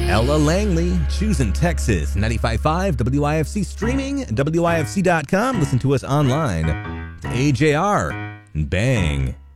Ella Langley, choosing Texas, 95.5 WIFC streaming, WIFC.com. Listen to us online. To AJR and Bang.